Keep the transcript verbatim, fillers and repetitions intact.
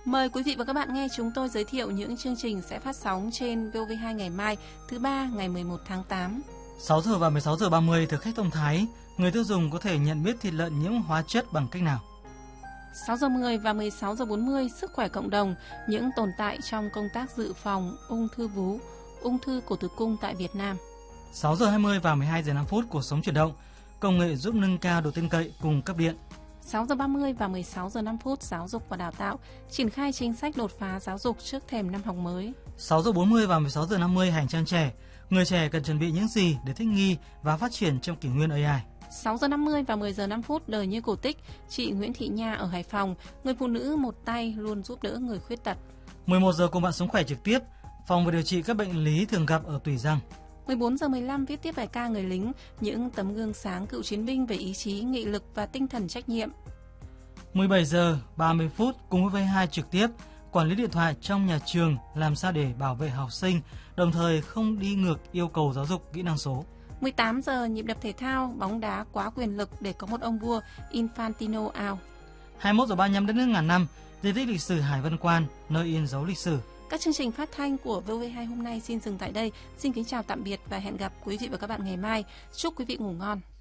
Mời quý vị và các bạn nghe chúng tôi giới thiệu những chương trình sẽ phát sóng trên vê o vê hai ngày mai, thứ ba ngày mười một tháng tám. sáu giờ và mười sáu giờ ba mươi thực khách thông thái, người tiêu dùng có thể nhận biết thịt lợn nhiễm hóa chất bằng cách nào? sáu giờ mười và mười sáu giờ bốn mươi, sức khỏe cộng đồng, những tồn tại trong công tác dự phòng ung thư vú, ung thư cổ tử cung tại Việt Nam. sáu giờ hai mươi và mười hai giờ năm phút, cuộc sống chuyển động, công nghệ giúp nâng cao độ tin cậy cùng cấp điện. sáu giờ ba mươi và mười sáu giờ năm phút, giáo dục và đào tạo, triển khai chính sách đột phá giáo dục trước thềm năm học mới. sáu giờ bốn mươi và mười sáu giờ năm mươi, hành trang trẻ, người trẻ cần chuẩn bị những gì để thích nghi và phát triển trong kỷ nguyên a i. sáu giờ năm mươi và mười giờ năm phút, đời như cổ tích, chị Nguyễn Thị Nha ở Hải Phòng, người phụ nữ một tay luôn giúp đỡ người khuyết tật. mười một giờ cùng bạn sống khỏe trực tiếp, phòng và điều trị các bệnh lý thường gặp ở tủy răng. mười bốn giờ mười lăm, viết tiếp bài ca người lính, những tấm gương sáng cựu chiến binh về ý chí, nghị lực và tinh thần trách nhiệm. mười bảy giờ ba mươi phút, cùng với vê hai trực tiếp, quản lý điện thoại trong nhà trường, làm sao để bảo vệ học sinh, đồng thời không đi ngược yêu cầu giáo dục kỹ năng số. mười tám giờ, nhịp đập thể thao, bóng đá quá quyền lực để có một ông vua, Infantino out. hai mươi mốt giờ ba mươi lăm, đất nước ngàn năm, di tích lịch sử Hải Vân Quan, nơi in dấu lịch sử. Các chương trình phát thanh của vê o vê hai hôm nay xin dừng tại đây. Xin kính chào tạm biệt và hẹn gặp quý vị và các bạn ngày mai. Chúc quý vị ngủ ngon.